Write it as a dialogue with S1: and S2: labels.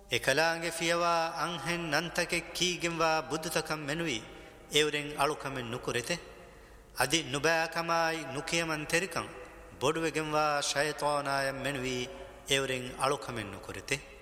S1: එකලාගේ ෆියවා අංහෙන් නන්තකෙ කීගෙන්වා බුදුතකම් මෙනුයි එවරෙන් අලුකමෙන් නුකුරෙතෙ අදි නුබෑකමයි නුකියමන් තෙරිකං බොඩුවගෙන්වා ශයතානායම් මෙනුයි එවරෙන් අලුකමෙන් නුකුරෙතෙ